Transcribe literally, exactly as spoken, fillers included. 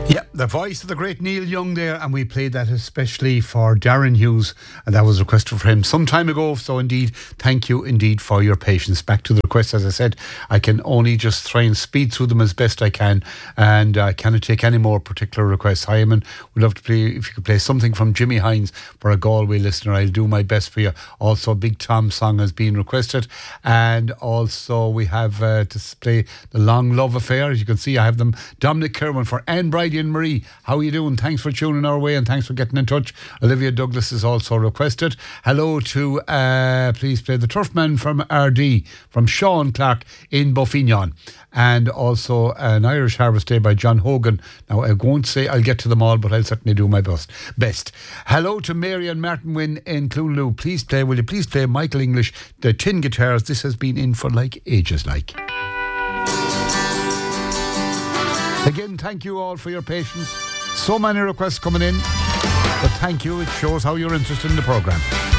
Yeah, the voice of the great Neil Young there, and we played that especially for Darren Hughes, and that was requested for him some time ago. So indeed, thank you indeed for your patience. Back to the requests, as I said, I can only just try and speed through them as best I can, and I cannot take any more particular requests. Hyman would love to play, if you could play something from Jimmy Hines for a Galway listener, I'll do my best for you. Also, Big Tom song has been requested, and also we have uh, to play The Long Love Affair. As you can see, I have them. Dominic Kerwin for Anne Bridie and Marie. How are you doing? Thanks for tuning our way and thanks for getting in touch. Olivia Douglas is also requested. Hello to, uh, please play The Turfman from R D, from Sean Clark in Buffignon. And also An Irish Harvest Day by John Hogan. Now, I won't say I'll get to them all, but I'll certainly do my best. Best. Hello to Mary and Martin Wynn in Clunloo. Please play, will you please play Michael English, The Tin Guitars. This has been in for like ages, like. Again, thank you all for your patience. So many requests coming in, but thank you. It shows how you're interested in the programme.